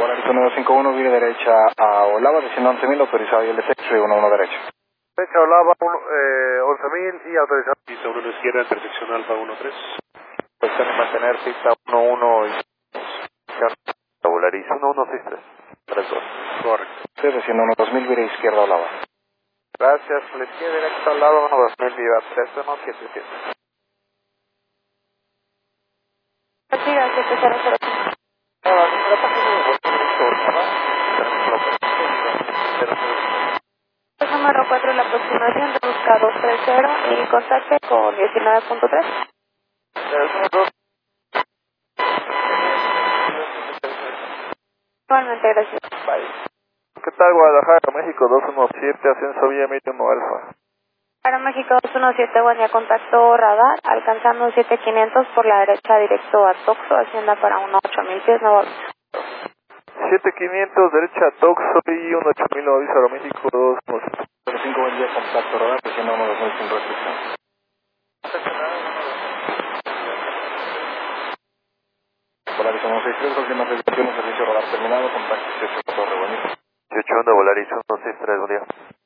Volaris 1251, vía derecha a Olava, diciendo 11.000, autorizado y el de 11 derecha. Derecha Olava, 11.000 y autorizado. Pista 1 izquierda, intersección Alfa 13. Cuestión de mantener pista 11 y... Volaris 1163. 32. Correcto. Sí, diciendo 2000, vía izquierda Olava. Gracias, a la izquierda derecha al lado, 2000, viva 3177. Siga 700. Número 4, la aproximación de busca 230 y contacte con 19.3. Igualmente, gracias. Bye. ¿Qué tal, Guadalajara, México 217, ascenso vía medio 1 alfa? Para México 217, buen día, contacto radar, alcanzando 7500 por la derecha directo a Toxo, hacienda para 18000 pies, nuevo aviso. 7500, derecha a Toxo y 18000, nuevo aviso, Aeroméxico 217. 05, buen día, contacto radar, diciendo 2000 sin restricción. Volaris 163, última revisión, servicio radar terminado, contacto 18 Torre, buen día. 18 Volaris 163, buen día.